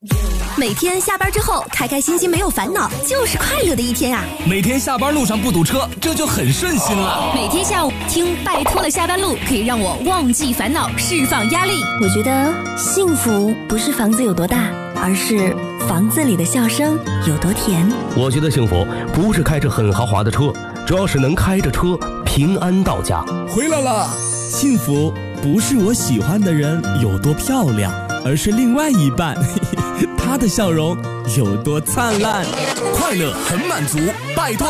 每天下班之后开开心心没有烦恼，就是快乐的一天啊！ 每天下班路上不堵车，这就很顺心了。 每天下午听拜托的下班路，可以让我忘记烦恼，释放压力。 我觉得幸福不是房子有多大，而是房子里的笑声有多甜。 我觉得幸福不是开着很豪华的车，主要是能开着车平安到家。 回来了，幸福不是我喜欢的人有多漂亮，而是另外一半他的笑容有多灿烂。快乐很满足，拜托。